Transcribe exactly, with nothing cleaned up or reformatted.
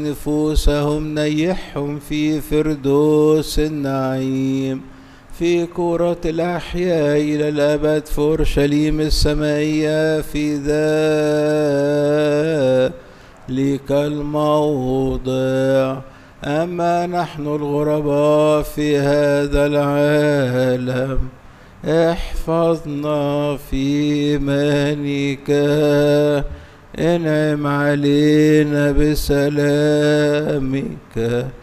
نفوسهم نيحهم في فردوس النعيم في كرة الأحياء إلى الأبد في أورشليم السمائية في ذلك الموضع. أما نحن الغرباء في هذا العالم احفظنا في إيمانك، انعم علينا بسلامك